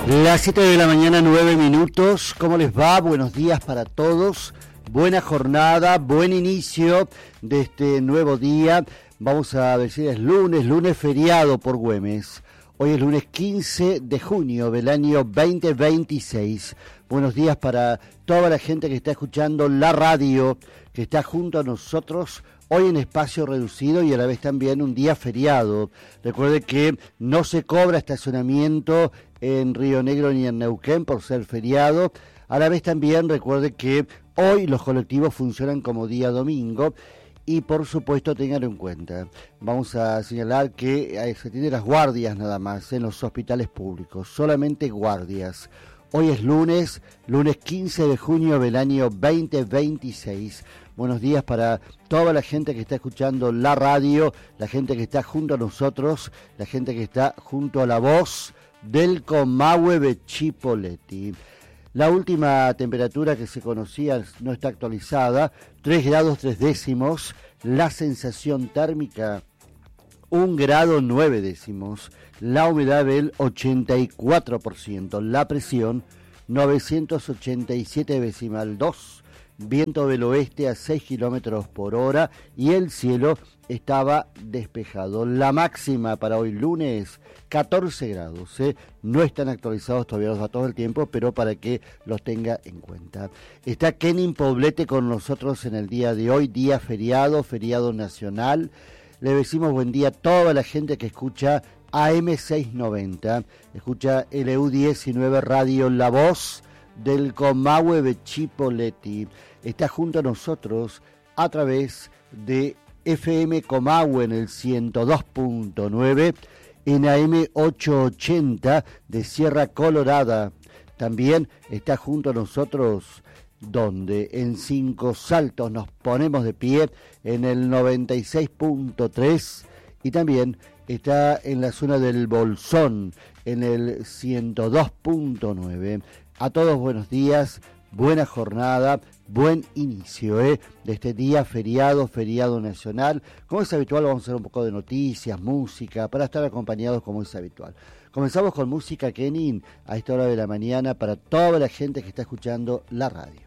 Las 7 de la mañana, 9 minutos. ¿Cómo les va? Buenos días para todos. Buena jornada, buen inicio de este nuevo día. Vamos a decir, es lunes feriado por Güemes. Hoy es lunes 15 de junio del año 2026. Buenos días para toda la gente que está escuchando la radio, que está junto a nosotros hoy en espacio reducido y a la vez también un día feriado. Recuerde que no se cobra estacionamiento en Río Negro ni en Neuquén por ser feriado. A la vez también recuerde que hoy los colectivos funcionan como día domingo. Y por supuesto tenganlo en cuenta, vamos a señalar que se tienen las guardias nada más en los hospitales públicos, solamente guardias. Hoy es lunes 15 de junio del año 2026. Buenos días para toda la gente que está escuchando la radio, la gente que está junto a nosotros, la gente que está junto a la voz del Comahue de Chipoleti. La última temperatura que se conocía no está actualizada, 3 grados 3 décimos, la sensación térmica 1 grado 9 décimos, la humedad del 84%, la presión 987 decimal 2, viento del oeste a 6 kilómetros por hora y el cielo estaba despejado. La máxima para hoy lunes 14 grados, no están actualizados todavía los datos del tiempo, pero para que los tenga en cuenta. Está Kenin Poblete con nosotros en el día de hoy, día feriado nacional. Le decimos buen día a toda la gente que escucha AM690, escucha LU19 Radio La Voz del Comahue de Chipoleti. Está junto a nosotros a través de FM Comahue en el 102.9, en AM 880 de Sierra Colorada. También está junto a nosotros donde en 5 Saltos nos ponemos de pie en el 96.3 y también está en la zona del Bolsón en el 102.9. A todos buenos días, buena jornada, buen inicio de este día feriado nacional. Como es habitual, vamos a hacer un poco de noticias, música, para estar acompañados como es habitual. Comenzamos con música Kenin a esta hora de la mañana para toda la gente que está escuchando la radio.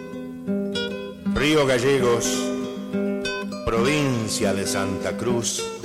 Río Gallegos, provincia de Santa Cruz,